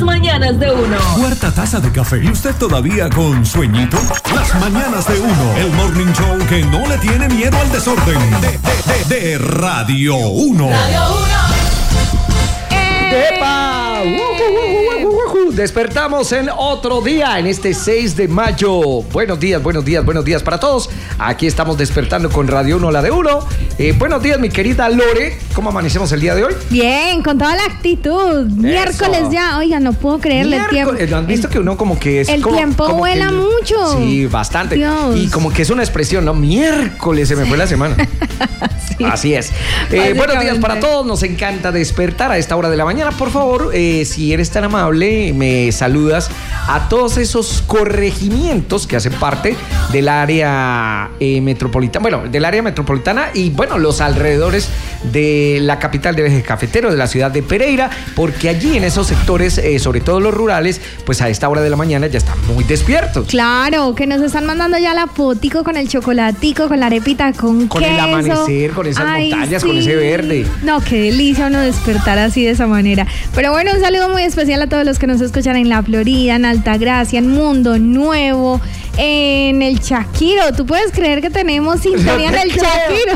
mañanas de Uno. Cuarta taza de café y usted todavía con sueñito. Las mañanas de Uno, el morning show que no le tiene miedo al desorden. De Radio 1. Radio 1. ¡Epa! Despertamos en otro día, en este 6 de mayo. Buenos días para todos. Aquí estamos despertando con Radio 1, la de Uno. Buenos días, mi querida Lore. ¿Cómo amanecemos el día de hoy? Bien, con toda la actitud. Miércoles ya. Oiga, no puedo creerle el tiempo. ¿No han visto que uno como que es el como, tiempo como vuela que, mucho? Sí, bastante. Dios. Y como que es una expresión, ¿no? Miércoles se me fue la semana. Sí. Así es. Buenos días para todos. Nos encanta despertar a esta hora de la mañana. Por favor, si eres tan amable, me saludas a todos esos corregimientos que hacen parte del área metropolitana. Bueno, del área metropolitana y, bueno, los alrededores de la capital del eje cafetero, de la ciudad de Pereira, porque allí en esos sectores, sobre todo los rurales, pues a esta hora de la mañana ya están muy despiertos. Claro, que nos están mandando ya la fotico con el chocolatico, con la arepita, con queso. El amanecer, con esas montañas, sí, con ese verde. No, qué delicia uno despertar así de esa manera. Pero bueno, un saludo muy especial a todos los que nos escuchan en La Florida, en Altagracia, en Mundo Nuevo, en el Chaquiro. ¿Tú puedes creer que tenemos sintonía en el Chaquiro?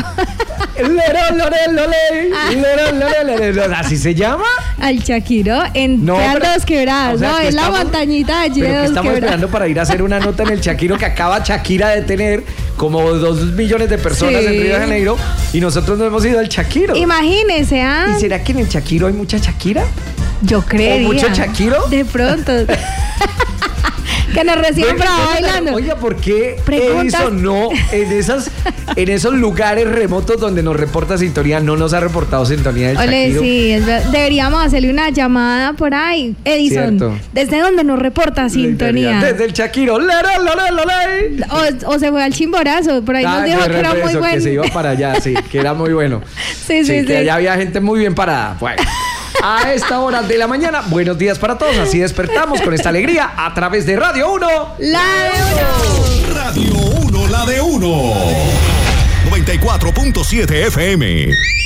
¿Así se llama? Al Chaquiro, en no, Dos Quebradas, o sea, no, es la montañita allí de Dos Quebradas. Estamos esperando para ir a hacer una nota en el Chaquiro que acaba Shakira de tener como 2 millones de personas en Río de Janeiro y nosotros no hemos ido al Chaquiro. Imagínese, ¿ah? ¿Y será que en el Chaquiro hay mucha Shakira? Yo creería. ¿O mucho Shakiro? De pronto. Que nos reciban para bailando. Oiga, ¿por qué Edison no en esos lugares remotos donde nos reporta sintonía no nos ha reportado sintonía del Chaquiro? Sí, deberíamos hacerle una llamada por ahí, Edison. Cierto. ¿Desde dónde nos reporta sintonía? Desde el Chaquiro. O se fue al Chimborazo, por ahí nos dijo que era muy bueno. Que se iba para allá, sí, que era muy bueno. Sí. Que allá había gente muy bien parada. Bueno. A esta hora de la mañana, buenos días para todos. Así despertamos con esta alegría a través de Radio 1. La de 1. Radio 1, la de 1. 94.7 FM.